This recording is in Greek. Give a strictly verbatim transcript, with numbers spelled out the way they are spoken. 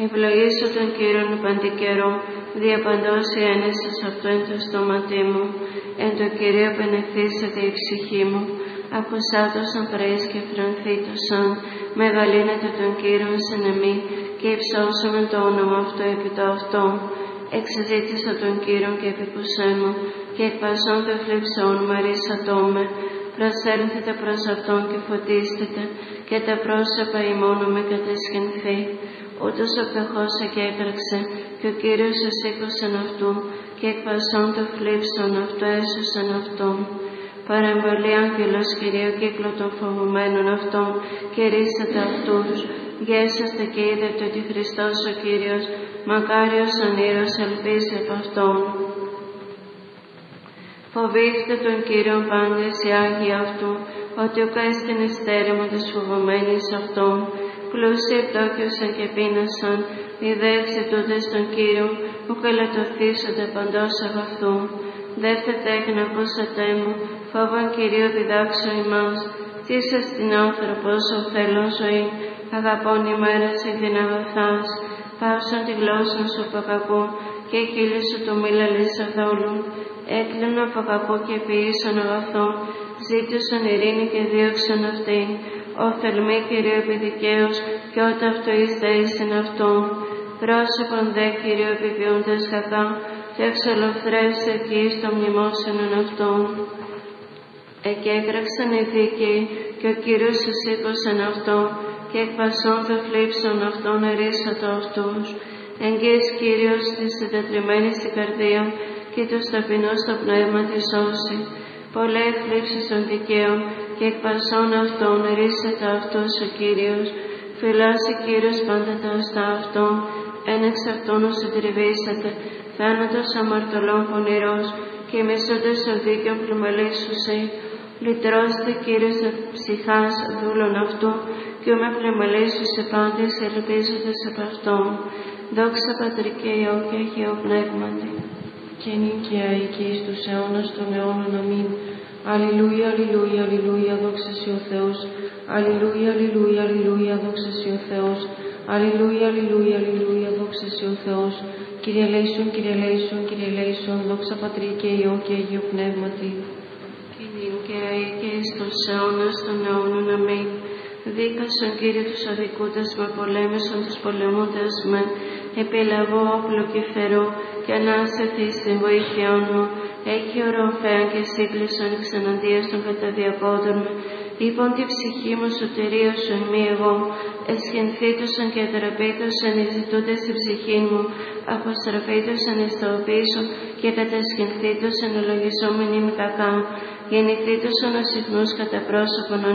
Ευλογήσω τον Κύριον παντικαιρό, διαπαντός η ένεσης αυτό εν το στόματί μου, εν το Κυρίο πενεθήσεται η ψυχή μου. Ακουσάτος αν πρέης και φρανθήτωσαν, μεγαλύνεται τον Κύριον σε εμή, και υψώσομεν το όνομα αυτό επί το αυτό. Εξαζήτησα τον Κύριον και επικουσέ μου, και εκ πασών των θλίψεων μαρίσατό με. Προσέλθετε προς Αυτόν και φωτίστητε, και τα πρόσωπα ημώνου με κατεσχυνθεί. Ούτως ο πτωχός εκέκραξε, και ο Κύριος εσήκωσεν αυτού, και εκ πασών των θλίψεων αυτό έσωσεν αυτόν. Παρεμβολή άγγελος Κυρίου κύκλο των φοβουμένων αυτών, και ρίσατε αυτούς. Γέσαστε και είδετε ότι Χριστός ο Κύριος, μακάριος ονείρος ελπίζει από Αυτόν. Φοβήστε τον Κύριον πάντες οι Άγιοι Αυτού, ότι ο κάστην εστέρημα της φοβωμένης Αυτόν. Πλούσιοι επτόχιωσαν και πείνασαν, ιδέξε τούτες τον Κύριο, που καλατοθήσονται παντός αγαθού. Δεύτε τέκνα ακούσατε μου, φόβον Κυρίου διδάξω ημάς. Τίσα στην άνθρωπος ο θέλων ζωή, αγαπών ημέρας εκ την αγαθάς. Πάυσον τη γλώσσα σου από κακού, και η χείλη σου του μη λαλείς αδόλου. Έκλεινον από κακού και ποιήσον αγαθό, ζήτησον ειρήνη και δίωξον αυτήν. Ο θελμή Κυρίου επιδικαίος, και όταν αυτό εις δεήσιν αυτόν. Πρόσωπον δε Κυρίου επιβιούντας κακά, και εξολοθρεύσε εκεί στο μνημόσυνον αυτόν. Εκέκραξαν οι δίκαιοι, και ο Κύριος εσήκωσεν αυτό, και εκ πασών των θλίψεων αυτών ερίσατο αυτούς. Εγγύης Κύριος της συντετριμμένης στην καρδία, και τους ταπεινούς στο πνεύμα της σώση. Πολλέ θλίψεις των δικαίων, και εκ πασών αυτών ερίσατο αυτός ο Κύριος. Φυλάσσει Κύριος πάντα τα οστά αυτών, εν εξ αυτών ως συντριβήσατε, θάνατος αμαρτωλών πονηρός, και μισούντες ο δίκαιον πλημελήσουσι. Λυτρώστε Κύριος εκ ψυχάς δούλων αυτού, και ο με πλημελήσουσι πάντες ελπίζοντες από Αυτόν. Δόξα Πατρί και Υιό και Αγίο Πνεύματι. Και νίκαια και εις τους αιώνας των αιώνων. Αμήν. Αλληλούια, αλληλούια, αλληλούια, δόξα σοι ο Θεός. Αλληλούια, αλληλούια, αλληλούια, δόξα σοι ο Θεός. Αλληλούια, αλληλούια, αλληλούια, δόξα σοι ο Θεός. Κύριε ελέησον, Κύριε ελέησον, Κύριε ελέησον, δόξα Πατρί και Υιό και Αγίο Πνεύματι. Και νίκαια και εις τους αιώνας των αιώνων. Αμήν. Δίκασον Κύριε τους αδικούντας με, πολέμησον τους πολεμούντας με. Επιλαβώ όπλο και φερό, και ανάσεθη στην βοήθειά μου. Έχει οροφέα και σύγκλησον εξ εναντίας των καταδιακόντων με. Λοιπόν τη ψυχή μου σωτηρία σου εμεί εγώ. Εσχυνθήτωσαν και ατραπήτωσαν οι ζητούντες στην ψυχή μου. Αποστραφήτωσαν εις το πίσω, και κατασχυνθήτωσαν ο λογισόμενοι με κακά. Γεννηθήτωσαν ο συχνούς κατά πρόσωπον